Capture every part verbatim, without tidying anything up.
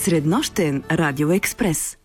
Среднощен радиоекспрес.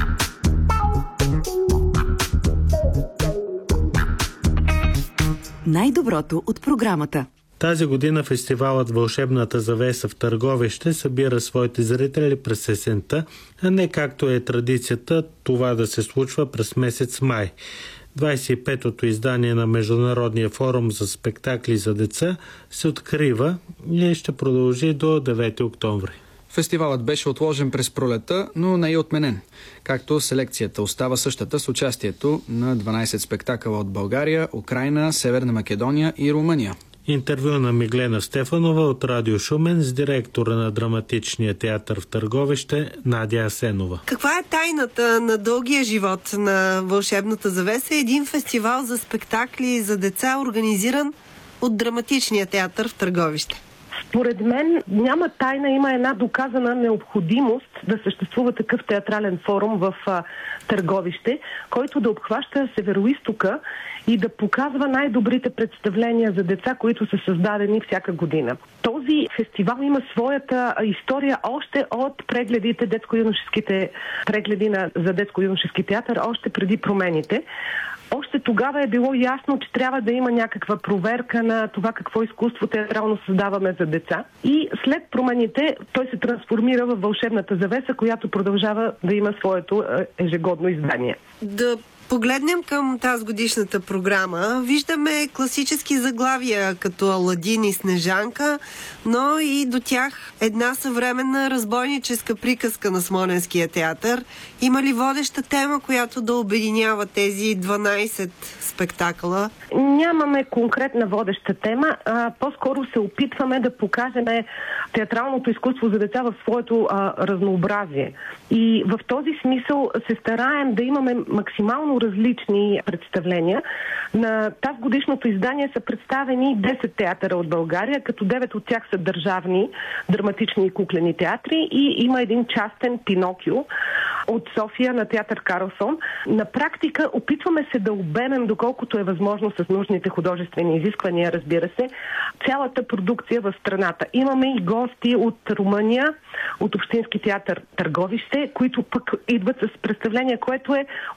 Най-доброто от програмата. Тази година фестивалът Вълшебната завеса в Търговище събира своите зрители през есента, а не както е традицията това да се случва през месец май. двадесет и петото издание на Международния форум за спектакли за деца се открива и ще продължи до девети октомври. Фестивалът беше отложен през пролета, но не е отменен. Както селекцията остава същата с участието на дванадесет спектакъла от България, Украйна, Северна Македония и Румъния. Интервю на Миглена Стефанова от Радио Шумен с директора на Драматичния театър в Търговище Надя Асенова. Каква е тайната на дългия живот на Вълшебната завеса? Един фестивал за спектакли за деца, организиран от Драматичния театър в Търговище. Според мен няма тайна, има една доказана необходимост да съществува такъв театрален форум в а, Търговище, който да обхваща Североизтока и да показва най-добрите представления за деца, които са създадени всяка година. Този фестивал има своята история още от прегледите, детско-юношеските прегледи на, за детско-юношески театър, още преди промените. Още тогава е било ясно, че трябва да има някаква проверка на това какво изкуство театрално създаваме за деца. И след промените той се трансформира в Вълшебната завеса, която продължава да има своето ежегодно издание. Да погледнем към тази годишната програма. Виждаме класически заглавия, като Аладин и Снежанка, но и до тях една съвременна разбойническа приказка на Смолянския театър. Има ли водеща тема, която да обединява тези дванадесет спектакъла? Нямаме конкретна водеща тема, а по-скоро се опитваме да покажем театралното изкуство за деца в своето а, разнообразие. И в този смисъл се стараем да имаме максимално различни представления. На тази годишното издание са представени десет театъра от България, като девет от тях са държавни, драматични и куклени театри и има един частен Пинокио от София на театър Карлсон. На практика опитваме се да обемем, доколкото е възможно с нужните художествени изисквания, разбира се, цялата продукция в страната. Имаме и гости от Румъния, от Общински театър Търговище, които пък идват с представление, което е